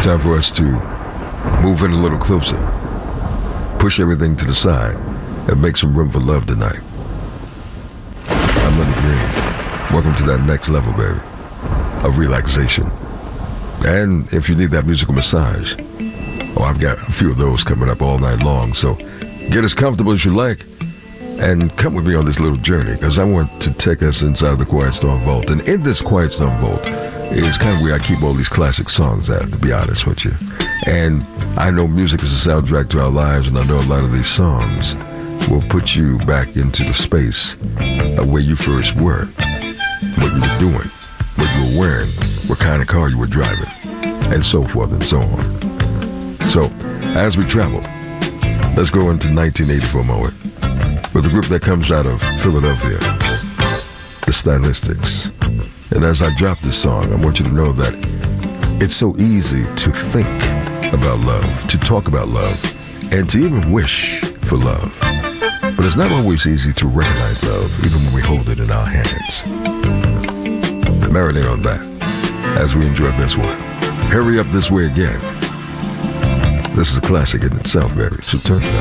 Time for us to move in a little closer, push everything to the side, and make some room for love tonight. I'm Lenny Green. Welcome to that next level, baby, of relaxation. And if you need that musical massage, I've got a few of those coming up all night long. So get as comfortable as you like and come with me on this little journey, because I want to take us inside the Quiet Storm Vault. And in this Quiet Storm Vault is kind of where I keep all these classic songs at, to be honest with you. And I know music is a soundtrack to our lives, and I know a lot of these songs will put you back into the space of where you first were, what you were doing, what you were wearing, what kind of car you were driving, and so forth and so on. So, as we travel, let's go into 1980 for a moment with a group that comes out of Philadelphia, the Stylistics. And as I drop this song, I want you to know that it's so easy to think about love, to talk about love, and to even wish for love. But it's not always easy to recognize love, even when we hold it in our hands. Marinate on that as we enjoy this one. Hurry Up This Way Again. This is a classic in itself, baby, so turn it